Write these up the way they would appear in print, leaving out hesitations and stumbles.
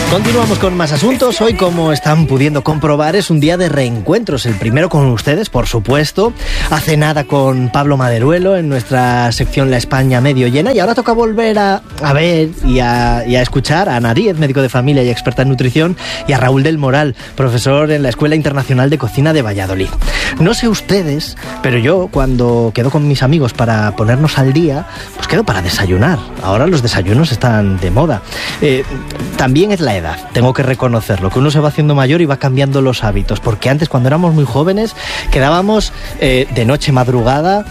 Continuamos con más asuntos. Hoy, como están pudiendo comprobar, es un día de reencuentros. El primero con ustedes, por supuesto. Hace nada con Pablo Maderuelo en nuestra sección La España Medio Llena. Y ahora toca volver a ver y a escuchar a Ana Díez, médico de familia y experta en nutrición, y a Raúl del Moral, profesor en la Escuela Internacional de Cocina de Valladolid. No sé ustedes, pero yo, cuando quedo con mis amigos para ponernos al día, pues quedo para desayunar. Ahora los desayunos están de moda. También es la edad. Tengo que reconocerlo, que uno se va haciendo mayor y va cambiando los hábitos, porque antes, cuando éramos muy jóvenes, quedábamos de noche madrugada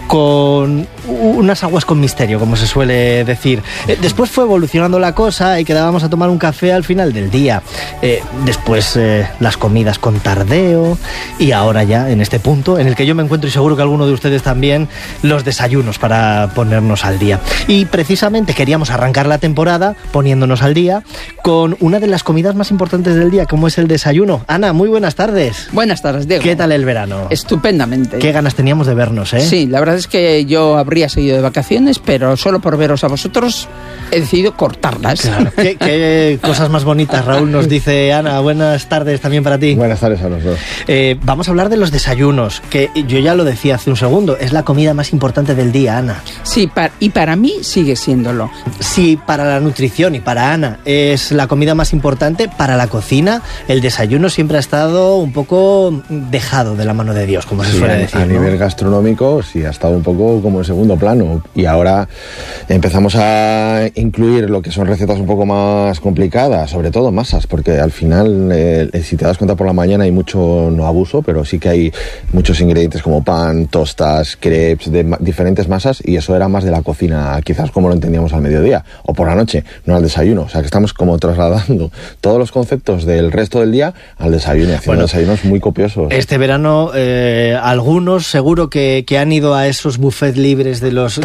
con unas aguas con misterio, como se suele decir. Después fue evolucionando la cosa y quedábamos a tomar un café al final del día. Después las comidas con tardeo, y ahora ya en este punto en el que yo me encuentro, y seguro que alguno de ustedes también, los desayunos para ponernos al día. Y precisamente queríamos arrancar la temporada poniéndonos al día con una de las comidas más importantes del día, como es el desayuno. Ana, muy buenas tardes. Buenas tardes, Diego. ¿Qué tal el verano? Estupendamente. Qué ganas teníamos de vernos, ¿eh? Sí, la verdad es que yo habría seguido de vacaciones, pero solo por veros a vosotros he decidido cortarlas. Claro. ¿Qué cosas más bonitas, Raúl, nos dice Ana? Buenas tardes también para ti. Buenas tardes a los dos. Vamos a hablar de los desayunos, que yo ya lo decía hace un segundo, es la comida más importante del día, Ana. Sí, y para mí sigue siéndolo. Sí, para la nutrición y para Ana es la comida más importante, para la cocina el desayuno siempre ha estado un poco dejado de la mano de Dios, como se suele decir. A nivel gastronómico sí ha estado un poco como en segundo plano, y ahora empezamos a incluir lo que son recetas un poco más complicadas, sobre todo masas, porque al final si te das cuenta, por la mañana hay mucho, no abuso, pero sí que hay muchos ingredientes como pan, tostas, crepes, de diferentes masas, y eso era más de la cocina, quizás como lo entendíamos al mediodía o por la noche, no al desayuno. O sea que estamos como trasladando todos los conceptos del resto del día al desayuno, haciendo desayunos muy copiosos. Este verano algunos seguro que han ido a esos buffets libres de los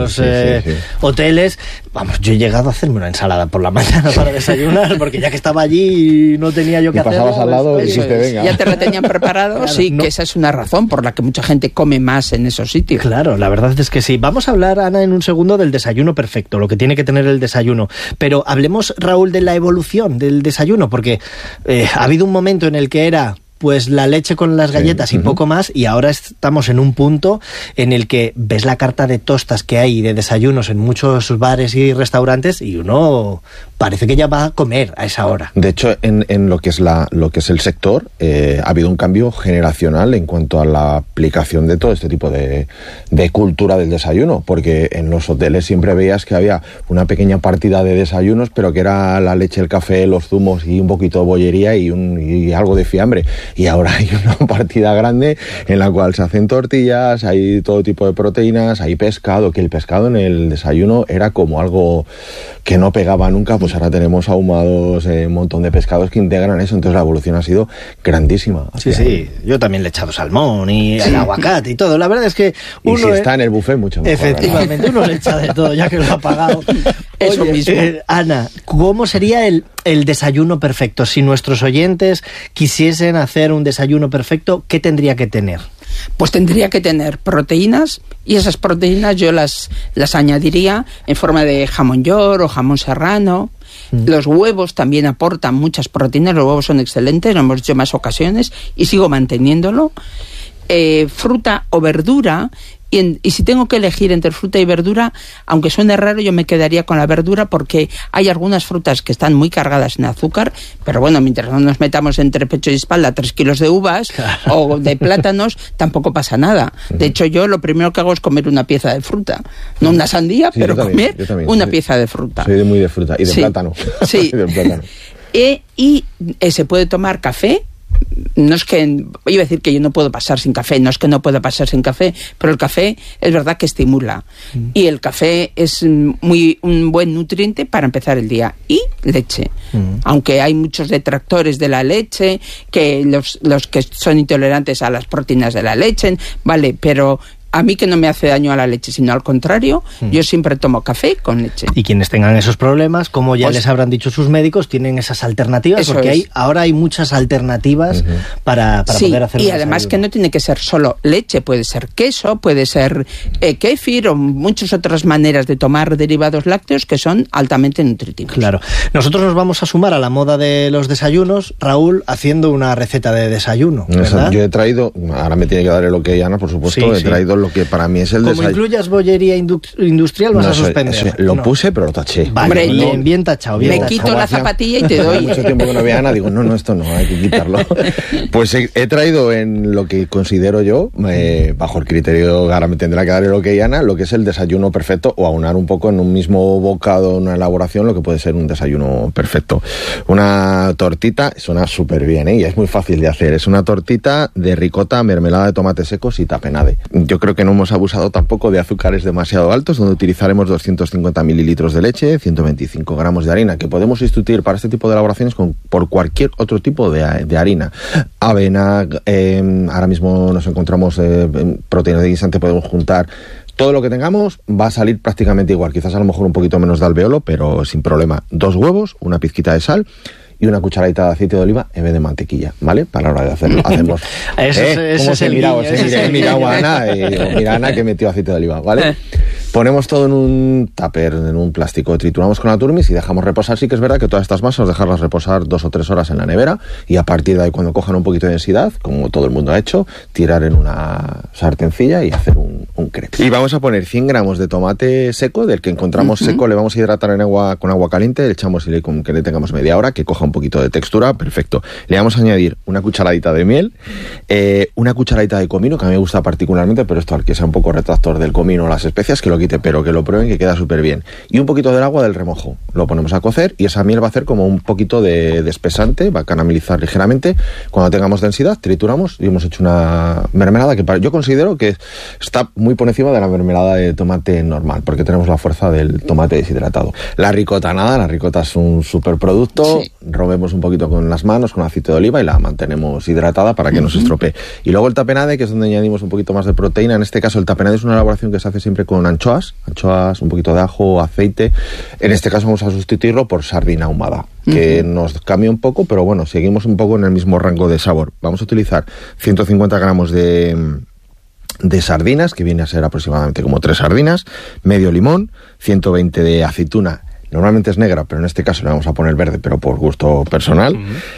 hoteles. Vamos, yo he llegado a hacerme una ensalada por la mañana para desayunar, porque ya que estaba allí y no tenía yo que hacer. Pasabas al lado y dijiste, venga. Ya te lo tenían preparado. Claro, sí, no. Que esa es una razón por la que mucha gente come más en esos sitios. Claro, la verdad es que sí. Vamos a hablar, Ana, en un segundo del desayuno perfecto, lo que tiene que tener el desayuno. Pero hablemos, Raúl, de la evolución del desayuno, porque ha habido un momento en el que era pues la leche con las galletas y poco más, y ahora estamos en un punto en el que ves la carta de tostas que hay de desayunos en muchos bares y restaurantes y uno parece que ya va a comer a esa hora. De hecho, en lo que es el sector, ha habido un cambio generacional en cuanto a la aplicación de todo este tipo de cultura del desayuno, porque en los hoteles siempre veías que había una pequeña partida de desayunos, pero que era la leche, el café, los zumos y un poquito de bollería y algo de fiambre. Y ahora hay una partida grande en la cual se hacen tortillas, hay todo tipo de proteínas, hay pescado, que el pescado en el desayuno era como algo que no pegaba nunca, pues ahora tenemos ahumados, un montón de pescados que integran eso, entonces la evolución ha sido grandísima. Sí, yo también le he echado salmón y el aguacate y todo, la verdad es que uno... Y si está en el buffet, mucho mejor. Efectivamente, uno le echa de todo, ya que lo ha pagado. Eso mismo. Ana, ¿cómo sería el desayuno perfecto? Si nuestros oyentes quisiesen hacer un desayuno perfecto, ¿qué tendría que tener? Pues tendría que tener proteínas, y esas proteínas yo las añadiría en forma de jamón york o jamón serrano. Los huevos también aportan muchas proteínas, los huevos son excelentes, lo hemos dicho en más ocasiones y sigo manteniéndolo. Fruta o verdura. Y si tengo que elegir entre fruta y verdura, aunque suene raro, yo me quedaría con la verdura, porque hay algunas frutas que están muy cargadas en azúcar, pero bueno, mientras no nos metamos entre pecho y espalda 3 kilos de uvas o de plátanos, tampoco pasa nada. De hecho, yo lo primero que hago es comer una pieza de fruta. No una sandía, pero comer una pieza de fruta. Soy muy de fruta y de plátano. Sí. De plátano. Y se puede tomar café. No es que, iba a decir que yo no puedo pasar sin café, no es que no pueda pasar sin café, pero el café es verdad que estimula, y el café es un buen nutriente para empezar el día. Y leche, aunque hay muchos detractores de la leche, que los que son intolerantes a las proteínas de la leche, vale, pero a mí que no me hace daño a la leche, sino al contrario, yo siempre tomo café con leche. Y quienes tengan esos problemas, como ya Pues, les habrán dicho sus médicos, tienen esas alternativas, Eso porque es. ahora hay muchas alternativas para Sí, poder hacer y un además desayuno. que no tiene que ser solo leche, puede ser queso, puede ser kéfir o muchas otras maneras de tomar derivados lácteos que son altamente nutritivos. Claro. Nosotros nos vamos a sumar a la moda de los desayunos, Raúl, haciendo una receta de desayuno, ¿verdad? Yo he traído, ahora me tiene que dar el ok, Ana, por supuesto, Sí, he sí. traído lo que para mí es el Como desayuno. incluyas bollería industrial, vas a suspender. Lo No. puse, pero lo taché. Vale, Hombre, bien tachado, bien me tachado. quito la zapatilla y te Hace doy. mucho tiempo que no había Ana, digo, no, esto no, hay que quitarlo. Pues he traído en lo que considero yo, bajo el criterio, ahora me tendrá que dar el ok, Ana, lo que es el desayuno perfecto, o aunar un poco en un mismo bocado, una elaboración, lo que puede ser un desayuno perfecto. Una tortita, suena súper bien, y es muy fácil de hacer. Es una tortita de ricota, mermelada de tomates secos y tapenade. Yo creo que no hemos abusado tampoco de azúcares demasiado altos, donde utilizaremos 250 mililitros de leche, 125 gramos de harina, que podemos sustituir para este tipo de elaboraciones por cualquier otro tipo de harina. Avena, ahora mismo nos encontramos proteínas de guisante, podemos juntar. Todo lo que tengamos va a salir prácticamente igual, quizás a lo mejor un poquito menos de alveolo, pero sin problema. 2 huevos, una pizquita de sal y una cucharadita de aceite de oliva en vez de mantequilla, ¿vale? Para la hora de hacerlo. Hacemos. Ese ¿Cómo es se el mirado? guiño, ese es el Mira guiño. a Ana y digo, mira Ana que metió aceite de oliva, ¿vale? Ponemos todo en un tupper, en un plástico, trituramos con la turmis y dejamos reposar. Sí que es verdad que todas estas masas dejarlas reposar 2 o 3 horas en la nevera y a partir de ahí, cuando cojan un poquito de densidad, como todo el mundo ha hecho, tirar en una sartencilla y hacer un crepe. Y vamos a poner 100 gramos de tomate seco, del que encontramos seco, le vamos a hidratar en agua con agua caliente, le echamos con que le tengamos media hora, que coja un poquito de textura, perfecto. Le vamos a añadir una cucharadita de miel, una cucharadita de comino, que a mí me gusta particularmente, pero esto al que sea un poco retractor del comino o las especias, que lo quite, pero que lo prueben, que queda súper bien. Y un poquito del agua del remojo. Lo ponemos a cocer y esa miel va a hacer como un poquito de espesante, va a caramelizar ligeramente. Cuando tengamos densidad, trituramos y hemos hecho una mermelada que yo considero que está muy por encima de la mermelada de tomate normal, porque tenemos la fuerza del tomate deshidratado. La ricota, nada, la ricota es un superproducto. Sí. Robemos un poquito con las manos, con aceite de oliva y la mantenemos hidratada para que no se estropee. Y luego el tapenade, que es donde añadimos un poquito más de proteína. En este caso el tapenade es una elaboración que se hace siempre con anchoas, un poquito de ajo, aceite. En este caso vamos a sustituirlo por sardina ahumada, que nos cambia un poco, pero bueno, seguimos un poco en el mismo rango de sabor. Vamos a utilizar 150 gramos de sardinas, que viene a ser aproximadamente como 3 sardinas, medio limón, 120 de aceituna. Normalmente es negra, pero en este caso le vamos a poner verde, pero por gusto personal.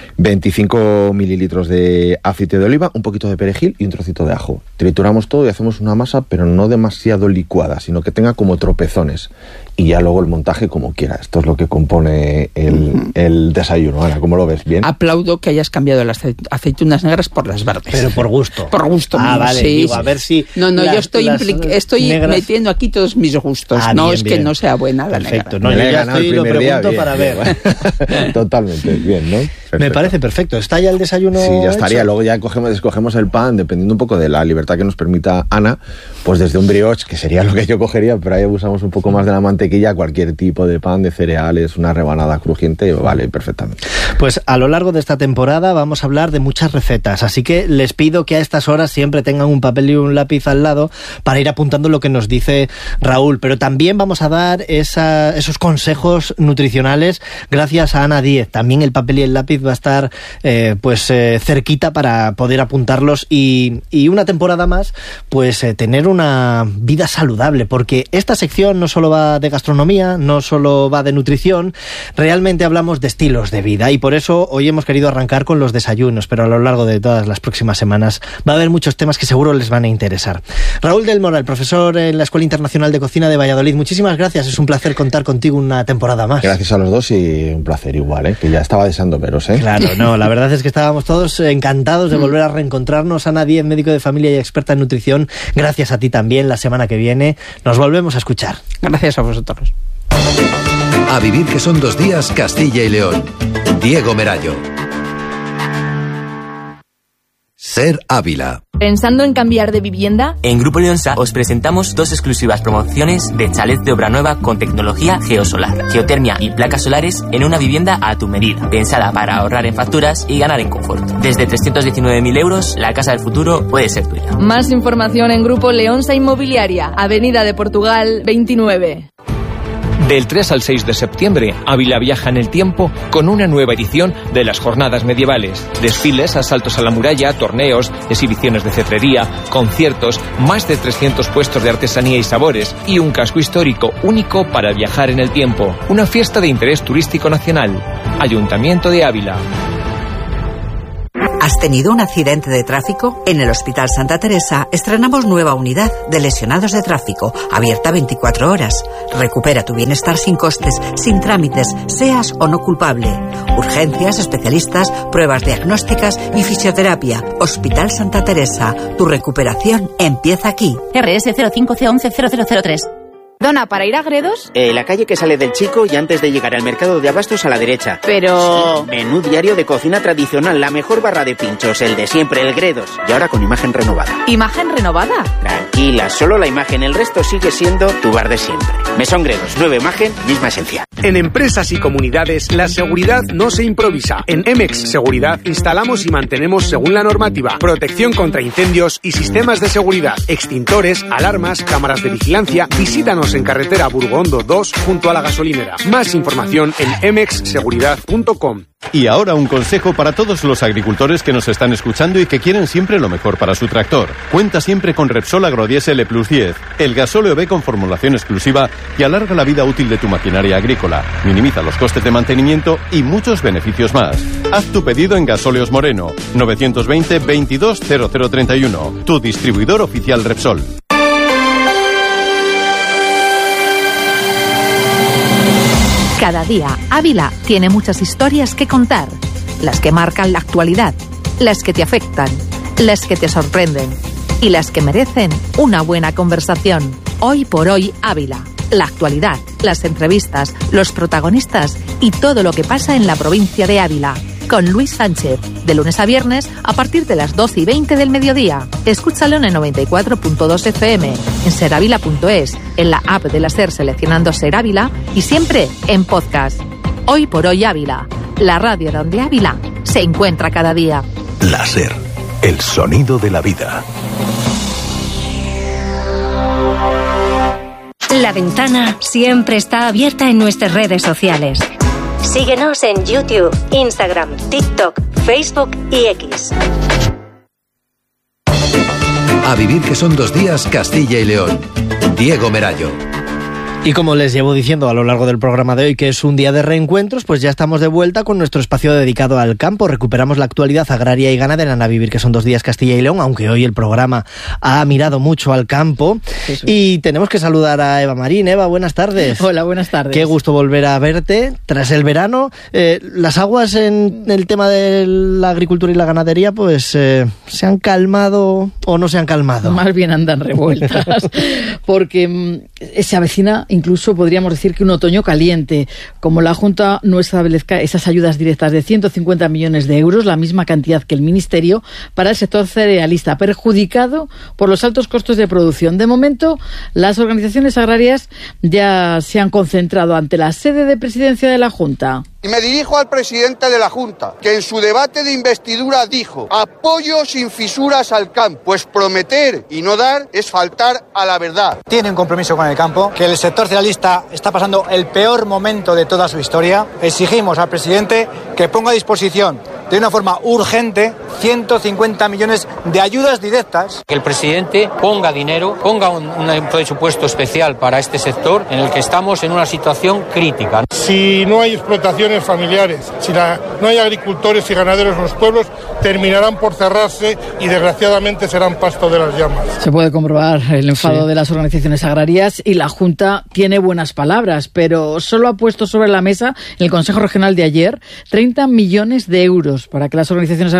25 mililitros de aceite de oliva, un poquito de perejil y un trocito de ajo. Trituramos todo y hacemos una masa, pero no demasiado licuada, sino que tenga como tropezones. Y ya luego el montaje como quiera. Esto es lo que compone el desayuno. Ana, ¿cómo lo ves? ¿Bien? Aplaudo que hayas cambiado las aceitunas negras por las verdes. Pero por gusto. Por gusto mío, vale, sí, digo, sí. a ver si... No, yo estoy negras... metiendo aquí todos mis gustos. No bien, es que bien. no sea buena la Perfecto. negra. No, Me yo la he ya ganado estoy, el lo primer día, pregunto bien, para ver. bien. Totalmente, bien, ¿no? Perfecto. Me parece perfecto. ¿Está ya el desayuno Sí, ya estaría. hecho? Luego ya escogemos el pan, dependiendo un poco de la libertad que nos permita Ana, pues desde un brioche, que sería lo que yo cogería, pero ahí abusamos un poco más de la mantequilla, cualquier tipo de pan, de cereales, una rebanada crujiente, vale perfectamente. Pues a lo largo de esta temporada vamos a hablar de muchas recetas, así que les pido que a estas horas siempre tengan un papel y un lápiz al lado para ir apuntando lo que nos dice Raúl, pero también vamos a dar esos consejos nutricionales gracias a Ana Díez. También el papel y el lápiz va a estar cerquita para poder apuntarlos y una temporada más pues tener una vida saludable, porque esta sección no solo va de gastronomía, no solo va de nutrición, realmente hablamos de estilos de vida y por eso hoy hemos querido arrancar con los desayunos, pero a lo largo de todas las próximas semanas va a haber muchos temas que seguro les van a interesar. Raúl del Moral, profesor en la Escuela Internacional de Cocina de Valladolid, muchísimas gracias, es un placer contar contigo una temporada más. Gracias a los dos y un placer igual, que ya estaba deseando veros, Claro, no, la verdad es que estábamos todos encantados de volver a reencontrarnos. Ana Díez, médico de familia y experta en nutrición, gracias a ti también. La semana que viene nos volvemos a escuchar. Gracias a vosotros. A vivir que son 2 días, Castilla y León. Diego Merayo. SER Ávila. ¿Pensando en cambiar de vivienda? En Grupo Leonsa os presentamos 2 exclusivas promociones de chalet de obra nueva con tecnología geosolar, geotermia y placas solares en una vivienda a tu medida, pensada para ahorrar en facturas y ganar en confort. Desde 319.000 euros, la casa del futuro puede ser tuya. Más información en Grupo Leonsa Inmobiliaria, Avenida de Portugal 29. Del 3 al 6 de septiembre, Ávila viaja en el tiempo con una nueva edición de las jornadas medievales. Desfiles, asaltos a la muralla, torneos, exhibiciones de cetrería, conciertos, más de 300 puestos de artesanía y sabores y un casco histórico único para viajar en el tiempo. Una fiesta de interés turístico nacional. Ayuntamiento de Ávila. ¿Has tenido un accidente de tráfico? En el Hospital Santa Teresa estrenamos nueva unidad de lesionados de tráfico, abierta 24 horas. Recupera tu bienestar sin costes, sin trámites, seas o no culpable. Urgencias, especialistas, pruebas diagnósticas y fisioterapia. Hospital Santa Teresa, tu recuperación empieza aquí. RS 05C110003. Dona, ¿para ir a Gredos? La calle que sale del Chico y antes de llegar al mercado de abastos a la derecha. Pero... Sí, menú diario de cocina tradicional, la mejor barra de pinchos, el de siempre, el Gredos. Y ahora con imagen renovada. ¿Imagen renovada? Tranquila, solo la imagen, el resto sigue siendo tu bar de siempre. Mesón Gredos, nueva imagen, misma esencia. En empresas y comunidades, la seguridad no se improvisa. En Emex Seguridad instalamos y mantenemos según la normativa, protección contra incendios y sistemas de seguridad, extintores, alarmas, cámaras de vigilancia. Visítanos en carretera Burgondo 2 junto a la gasolinera. Más información en emexseguridad.com. Y ahora un consejo para todos los agricultores que nos están escuchando y que quieren siempre lo mejor para su tractor. Cuenta siempre con Repsol Agrodiesel E+10, el gasóleo B con formulación exclusiva que alarga la vida útil de tu maquinaria agrícola, minimiza los costes de mantenimiento y muchos beneficios más. Haz tu pedido en Gasóleos Moreno, 920 22 0031, tu distribuidor oficial Repsol. Cada día, Ávila tiene muchas historias que contar. Las que marcan la actualidad, las que te afectan, las que te sorprenden y las que merecen una buena conversación. Hoy por hoy, Ávila. La actualidad, las entrevistas, los protagonistas y todo lo que pasa en la provincia de Ávila. Con Luis Sánchez, de lunes a viernes a partir de las 12:20 del mediodía. Escúchalo en el 94.2 FM, en seravila.es, en la app de la SER seleccionando Ser Ávila y siempre en podcast. Hoy por hoy Ávila, la radio donde Ávila se encuentra cada día. La SER, el sonido de la vida. La ventana siempre está abierta en nuestras redes sociales. Síguenos en YouTube, Instagram, TikTok, Facebook y X. A vivir que son 2 días, Castilla y León. Diego Merayo. Y como les llevo diciendo a lo largo del programa de hoy que es un día de reencuentros, pues ya estamos de vuelta con nuestro espacio dedicado al campo. Recuperamos la actualidad agraria y ganadera en A Vivir que son 2 días, Castilla y León, aunque hoy el programa ha mirado mucho al campo. Eso. Y tenemos que saludar a Eva Marín. Eva, buenas tardes. Hola, buenas tardes. Qué gusto volver a verte tras el verano. Las aguas en el tema de la agricultura y la ganadería, pues ¿se han calmado o no se han calmado? Más bien andan revueltas, porque se avecina incluso podríamos decir que un otoño caliente. Como la Junta no establezca esas ayudas directas de 150 millones de euros, la misma cantidad que el Ministerio, para el sector cerealista, perjudicado por los altos costos de producción. De momento, las organizaciones agrarias ya se han concentrado ante la sede de presidencia de la Junta. Y me dirijo al presidente de la Junta, que en su debate de investidura dijo: apoyo sin fisuras al campo, pues prometer y no dar es faltar a la verdad. Tiene un compromiso con el campo, que el sector cerealista está pasando el peor momento de toda su historia. Exigimos al presidente que ponga a disposición de una forma urgente 150 millones de ayudas directas. Que el presidente ponga dinero, ponga un presupuesto especial para este sector en el que estamos en una situación crítica. Si no hay explotaciones familiares, si no hay agricultores y ganaderos en los pueblos, terminarán por cerrarse y desgraciadamente serán pasto de las llamas. Se puede comprobar el enfado de las organizaciones agrarias y la Junta tiene buenas palabras, pero solo ha puesto sobre la mesa en el Consejo Regional de ayer 30 millones de euros para que las organizaciones agrarias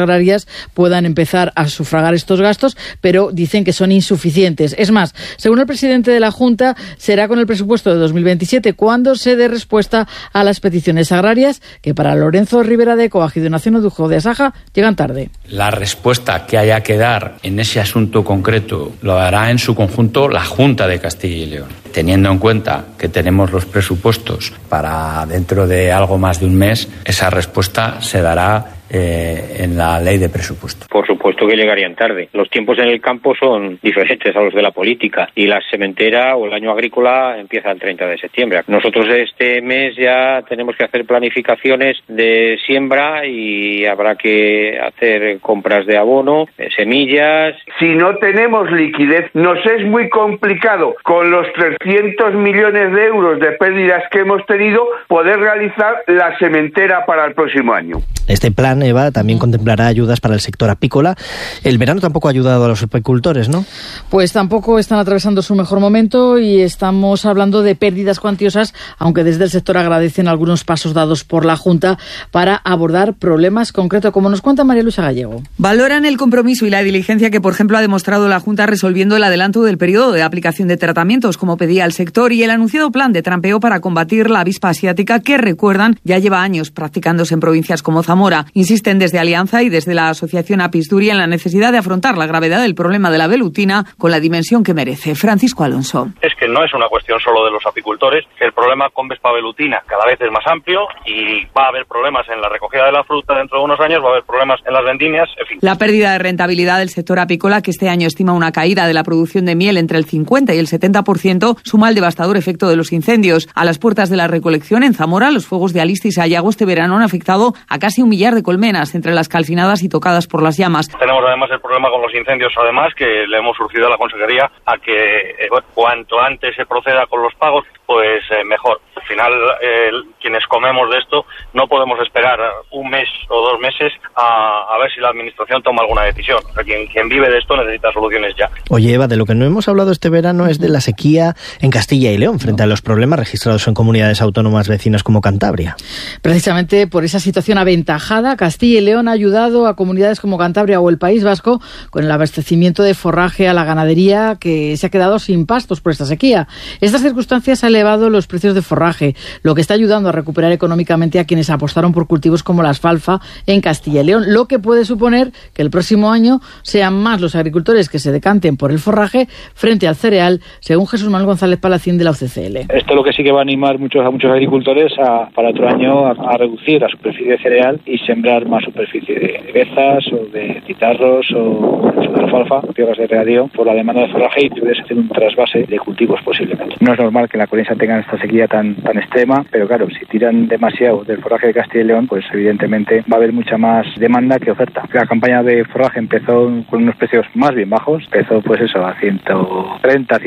personas puedan empezar a sufragar estos gastos, pero dicen que son insuficientes. Es más, según el presidente de la Junta, será con el presupuesto de 2027 cuando se dé respuesta a las peticiones agrarias que para Lorenzo Rivera de Coag y Donación Odujo de Asaja llegan tarde. La respuesta que haya que dar en ese asunto concreto lo dará en su conjunto la Junta de Castilla y León. Teniendo en cuenta que tenemos los presupuestos para dentro de algo más de un mes, esa respuesta se dará en la ley de presupuesto. Por supuesto que llegarían tarde. Los tiempos en el campo son diferentes a los de la política y la sementera o el año agrícola empieza el 30 de septiembre. Nosotros este mes ya tenemos que hacer planificaciones de siembra y habrá que hacer compras de abono, de semillas. Si no tenemos liquidez, nos es muy complicado con los 300 millones de euros de pérdidas que hemos tenido poder realizar la sementera para el próximo año. Este plan, Eva, también contemplará ayudas para el sector apícola. El verano tampoco ha ayudado a los apicultores, ¿no? Pues tampoco están atravesando su mejor momento y estamos hablando de pérdidas cuantiosas, aunque desde el sector agradecen algunos pasos dados por la Junta para abordar problemas concretos, como nos cuenta María Luisa Gallego. Valoran el compromiso y la diligencia que, por ejemplo, ha demostrado la Junta resolviendo el adelanto del periodo de aplicación de tratamientos, como pedía el sector, y el anunciado plan de trampeo para combatir la avispa asiática, que, recuerdan, ya lleva años practicándose en provincias como Zamora. Insisten desde Alianza y desde la Asociación Apisduri en la necesidad de afrontar la gravedad del problema de la velutina con la dimensión que merece. Francisco Alonso. Es que no es una cuestión solo de los apicultores, que el problema con Vespa velutina cada vez es más amplio y va a haber problemas en la recogida de la fruta dentro de unos años, va a haber problemas en las vendimias, en fin. La pérdida de rentabilidad del sector apícola, que este año estima una caída de la producción de miel entre el 50 y el 70%, suma el devastador efecto de los incendios. A las puertas de la recolección en Zamora, los fuegos de Alisti y Sayago este verano han afectado a casi 1 millar de colmenas, entre las calcinadas y tocadas por las llamas. Tenemos además el problema con los incendios, además, que le hemos urgido a la Consejería a que cuanto antes se proceda con los pagos, pues mejor. Al final, quienes comemos de esto, no podemos esperar un mes o 2 meses a ver si la Administración toma alguna decisión. O sea, quien vive de esto necesita soluciones ya. Oye, Eva, de lo que no hemos hablado este verano es de la sequía en Castilla y León, frente a los problemas registrados en comunidades autónomas vecinas como Cantabria. Precisamente por esa situación aventajada, Castilla y León ha ayudado a comunidades como Cantabria o el País Vasco con el abastecimiento de forraje a la ganadería, que se ha quedado sin pastos por esta sequía. Estas circunstancias han elevado los precios de forraje, lo que está ayudando a recuperar económicamente a quienes apostaron por cultivos como la alfalfa en Castilla y León, lo que puede suponer que el próximo año sean más los agricultores que se decanten por el forraje frente al cereal, según Jesús Manuel González Palacín de la UCCL. Esto lo que sí que va a animar a muchos agricultores para otro año a reducir la superficie de cereal y sembrar más superficie de bezas o de citarros o de alfalfa, tierras de regadío, por la demanda de forraje, y puedes hacer un trasvase de cultivos posiblemente. No es normal que en la Corensa tengan esta sequía tan extrema, pero claro, si tiran demasiado del forraje de Castilla y León, pues evidentemente va a haber mucha más demanda que oferta. La campaña de forraje empezó con unos precios más bien bajos, empezó pues eso a 130,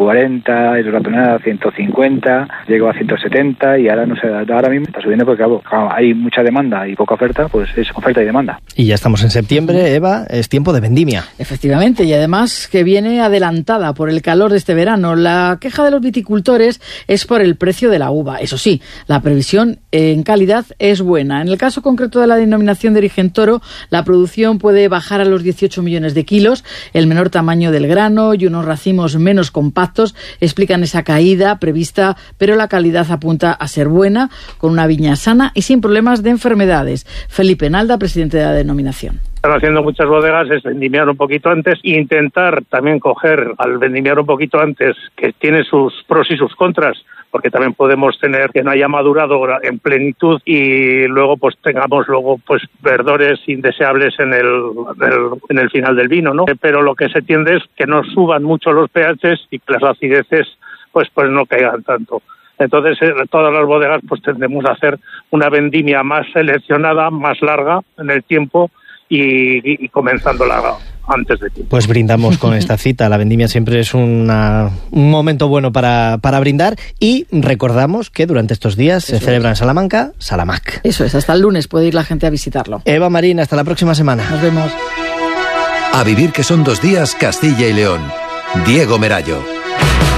140, la tonelada 150, llegó a 170 y ahora no sé, ahora mismo está subiendo porque claro, hay mucha demanda y poca oferta, pues es oferta y demanda. Y ya estamos en septiembre, Eva, es tiempo de vendimia. Efectivamente, y además que viene adelantada por el calor de este verano. La queja de los viticultores es por el precio de la uva. Eso sí, la previsión en calidad es buena. En el caso concreto de la denominación de origen Toro, la producción puede bajar a los 18 millones de kilos. El menor tamaño del grano y unos racimos menos compactos explican esa caída prevista, pero la calidad apunta a ser buena, con una viña sana y sin problemas de enfermedades. Felipe Nalda, presidente de la denominación. Están haciendo muchas bodegas es vendimiar un poquito antes e intentar también coger al vendimiar un poquito antes, que tiene sus pros y sus contras, porque también podemos tener que no haya madurado en plenitud y luego pues tengamos pues verdores indeseables en el final del vino, ¿no? Pero lo que se tiende es que no suban mucho los pHs y que las acideces pues no caigan tanto. Entonces, todas las bodegas pues tendemos a hacer una vendimia más seleccionada, más larga en el tiempo y comenzándola antes de tiempo. Pues brindamos con esta cita. La vendimia siempre es un momento bueno para brindar, y recordamos que durante estos días se celebra en Salamanca Salamac. Eso es, hasta el lunes puede ir la gente a visitarlo. Eva Marín, hasta la próxima semana. Nos vemos. A vivir que son 2 días, Castilla y León. Diego Merallo.